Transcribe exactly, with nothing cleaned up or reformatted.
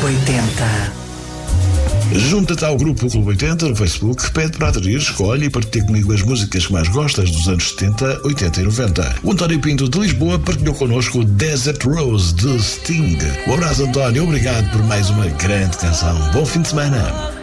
oitenta. Junta-te ao grupo Clube oitenta no Facebook, pede para aderir, escolhe e partilha comigo as músicas que mais gostas dos anos setenta, oitenta e noventa. O António Pinto de Lisboa partilhou connosco Desert Rose de Sting. Um abraço, António, obrigado por mais uma grande canção. Bom fim de semana.